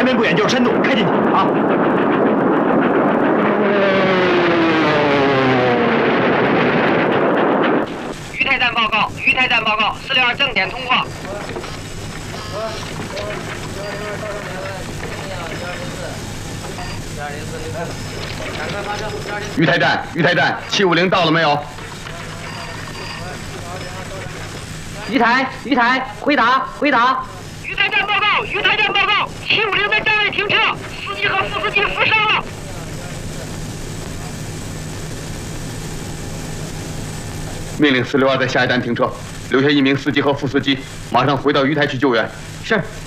面不远就是深度，开进去啊！ 于台站报告，于台站报告，462正点通过。 于台站，750到了没有？ 于台，回答。于台站报告，750在站位停车，司机和副司机负伤了。 命令462在下一站停车，留下1名司机和副司机，马上回到于台去救援。 是。